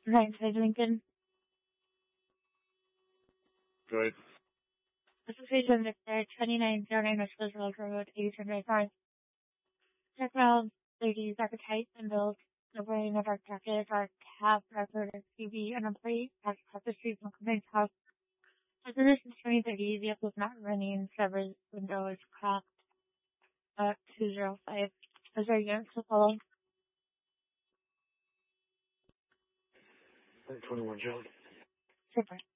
Right, Lincoln. Good. Association Victor, 2909 West Roosevelt Road, 800 North. Check around ladies appetite and build the wearing of our jacket, our cap, record, TV, and employee across the street from Company's house. As soon as 2030, vehicles not running, servers, windows cracked, 205. Is there units to follow? 21, John. Super.